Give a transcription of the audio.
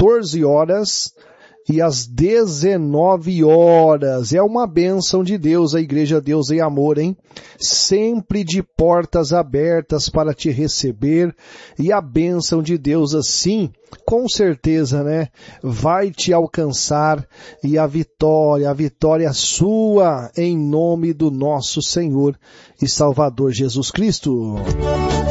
14 horas e às 19 horas. É uma bênção de Deus, a Igreja Deus em Amor, hein? Sempre de portas abertas para te receber, e a bênção de Deus assim, com certeza, né? Vai te alcançar, e a vitória é sua, em nome do nosso Senhor e Salvador Jesus Cristo.